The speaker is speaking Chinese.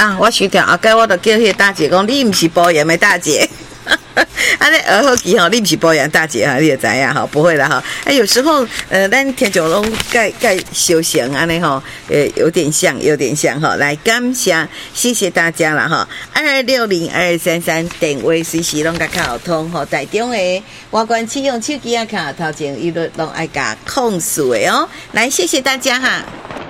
啊，我想到后盖我就叫迄个大姐讲，你毋是保养的大姐。安尼学好记吼，你不是保养大姐哈，你也知呀哈，不会啦哈。有时候咱听众拢盖修行安尼吼，有点像哈。来，感谢，谢谢大家啦哈。2602233电话随时拢甲卡通吼，台中的外观启用手机啊卡头前一律拢爱甲控诉的哦。来，谢谢大家哈。